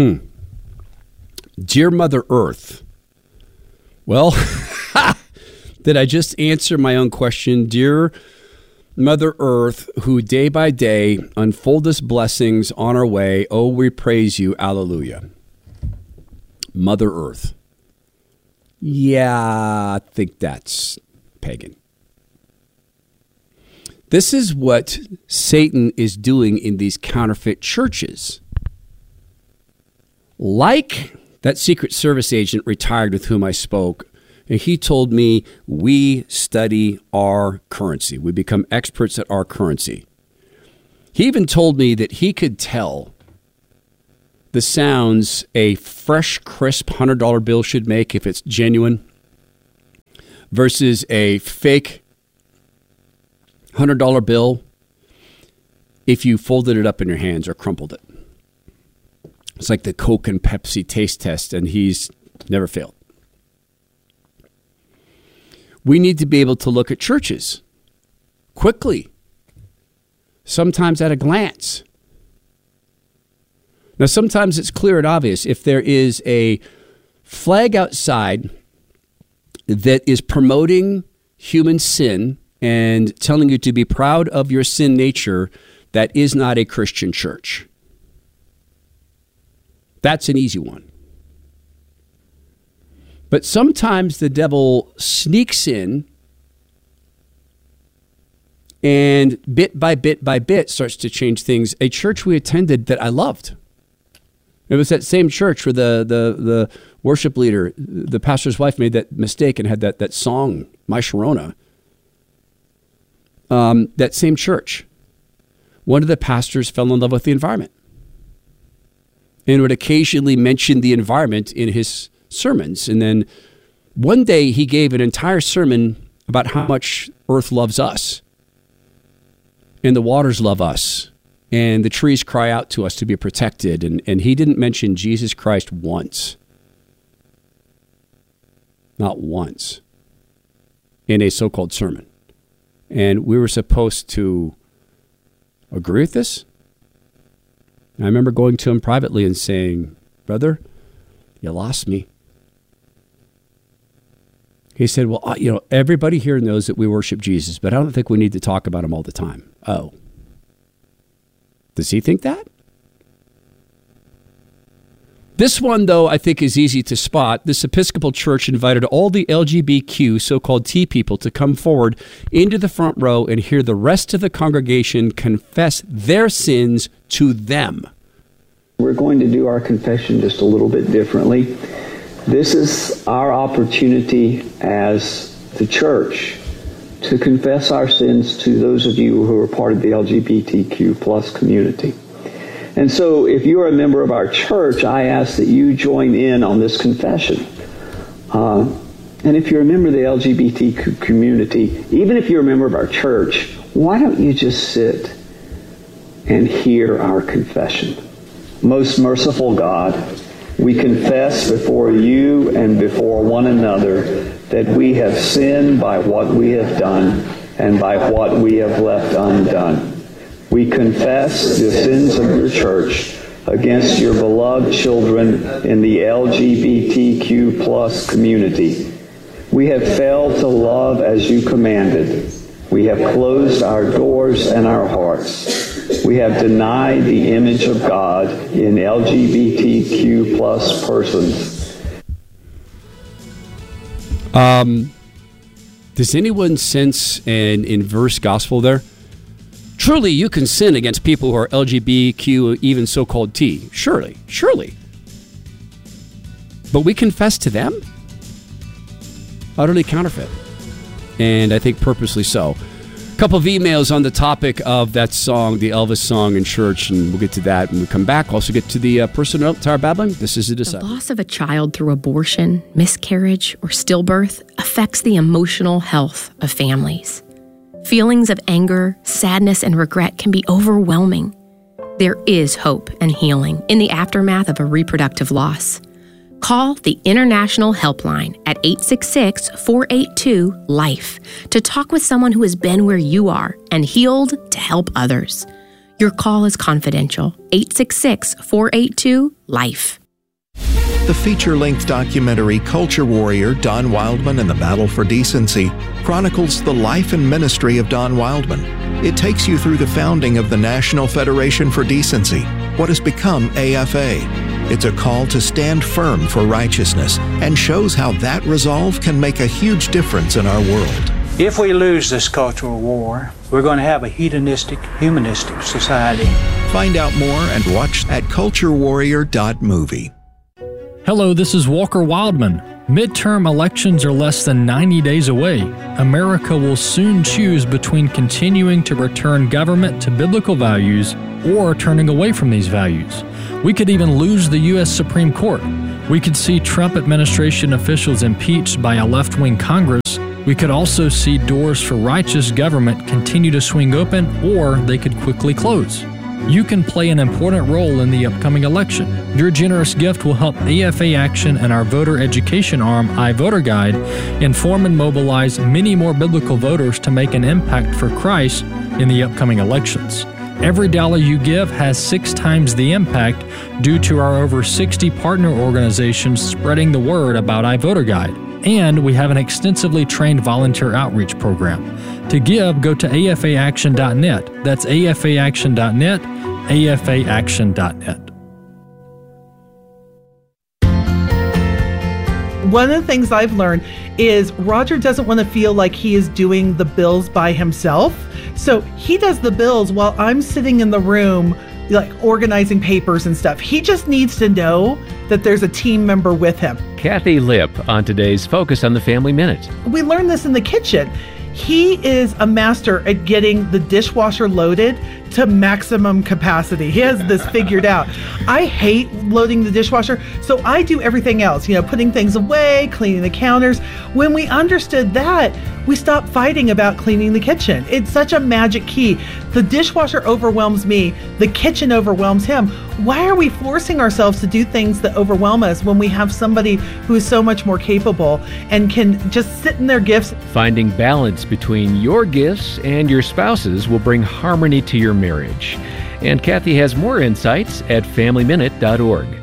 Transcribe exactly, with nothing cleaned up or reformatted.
Hmm. Dear Mother Earth. Well, did I just answer my own question? Dear Mother Earth, who day by day unfoldest blessings on our way, oh, we praise you, alleluia. Mother Earth. Yeah, I think that's pagan. This is what Satan is doing in these counterfeit churches. Like that Secret Service agent retired with whom I spoke, and he told me, we study our currency. We become experts at our currency. He even told me that he could tell the sounds a fresh, crisp one hundred dollar bill should make if it's genuine versus a fake one hundred dollar bill if you folded it up in your hands or crumpled it. It's like the Coke and Pepsi taste test, and he's never failed. We need to be able to look at churches quickly, sometimes at a glance. Now, sometimes it's clear and obvious. If there is a flag outside that is promoting human sin and telling you to be proud of your sin nature, that is not a Christian church. That's an easy one. But sometimes the devil sneaks in and bit by bit by bit starts to change things. A church we attended that I loved. It was that same church where the the the worship leader, the pastor's wife, made that mistake and had that, that song, My Sharona. Um, that same church. One of the pastors fell in love with the environment and would occasionally mention the environment in his sermons. And then one day he gave an entire sermon about how much earth loves us and the waters love us and the trees cry out to us to be protected. And, and he didn't mention Jesus Christ once. Not once in a so-called sermon. And we were supposed to agree with this. And I remember going to him privately and saying, brother, you lost me. He said, well, you know, everybody here knows that we worship Jesus, but I don't think we need to talk about him all the time. Oh. Does he think that? This one, though, I think is easy to spot. This Episcopal church invited all the L G B T Q, so-called T people, to come forward into the front row and hear the rest of the congregation confess their sins to them. We're going to do our confession just a little bit differently. This is our opportunity as the church to confess our sins to those of you who are part of the L G B T Q plus community. And so if you're a member of our church, I ask that you join in on this confession. Uh, and if you're a member of the L G B T Q community, even if you're a member of our church, why don't you just sit and hear our confession? Most merciful God, we confess before you and before one another that we have sinned by what we have done and by what we have left undone. We confess the sins of your church against your beloved children in the L G B T Q plus community. We have failed to love as you commanded. We have closed our doors and our hearts. We have denied the image of God in L G B T Q plus persons. Um, does anyone sense an inverse gospel there? Truly, you can sin against people who are L G B T Q, even so-called T. Surely, surely. But we confess to them? Utterly counterfeit. And I think purposely so. A couple of emails on the topic of that song, the Elvis song in church, and we'll get to that when we come back. Also get to the uh, personal Tower Babbling. This is a Disciple. The loss of a child through abortion, miscarriage, or stillbirth affects the emotional health of families. Feelings of anger, sadness, and regret can be overwhelming. There is hope and healing in the aftermath of a reproductive loss. Call the International Helpline at eight six six, four eight two, LIFE to talk with someone who has been where you are and healed to help others. Your call is confidential. eight six six, four eight two, LIFE. The feature-length documentary Culture Warrior, Don Wildman and the Battle for Decency chronicles the life and ministry of Don Wildman. It takes you through the founding of the National Federation for Decency, what has become A F A. It's a call to stand firm for righteousness and shows how that resolve can make a huge difference in our world. If we lose this cultural war, we're going to have a hedonistic, humanistic society. Find out more and watch at culture warrior dot movie. Hello, this is Walker Wildman. Midterm elections are less than ninety days away. America will soon choose between continuing to return government to biblical values or turning away from these values. We could even lose the U S Supreme Court. We could see Trump administration officials impeached by a left-wing Congress. We could also see doors for righteous government continue to swing open, or they could quickly close. You can play an important role in the upcoming election. Your generous gift will help A F A Action and our voter education arm, iVoter Guide, inform and mobilize many more biblical voters to make an impact for Christ in the upcoming elections. Every dollar you give has six times the impact due to our over sixty partner organizations spreading the word about iVoter Guide. And we have an extensively trained volunteer outreach program. To give, go to A F A action dot net. That's A F A action dot net, A F A action dot net. One of the things I've learned is Roger doesn't want to feel like he is doing the bills by himself. So he does the bills while I'm sitting in the room like organizing papers and stuff. He just needs to know that there's a team member with him. Kathy Lipp on today's Focus on the Family Minute. We learned this in the kitchen. He is a master at getting the dishwasher loaded to maximum capacity. He has this figured out. I hate loading the dishwasher, so I do everything else, you know, putting things away, cleaning the counters. When we understood that, we stopped fighting about cleaning the kitchen. It's such a magic key. The dishwasher overwhelms me, the kitchen overwhelms him. Why are we forcing ourselves to do things that overwhelm us when we have somebody who is so much more capable and can just sit in their gifts? Finding balance between your gifts and your spouse's will bring harmony to your marriage. And Kathy has more insights at family minute dot org.